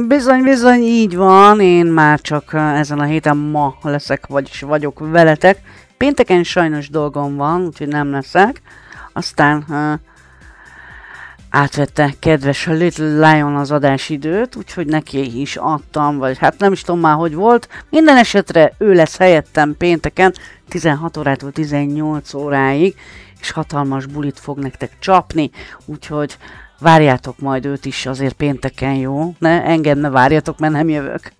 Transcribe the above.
Bizony, így van, én már csak ezen a héten ma leszek, vagyis vagyok veletek. Pénteken sajnos dolgom van, úgyhogy nem leszek. Aztán átvette kedves Little Lion az adásidőt, úgyhogy neki is adtam, vagy hát nem is tudom már, hogy volt. Minden esetre ő lesz helyettem pénteken, 16 órától 18 óráig, és hatalmas bulit fog nektek csapni, úgyhogy várjátok majd őt is azért pénteken, jó? Engem ne várjatok, mert nem jövök.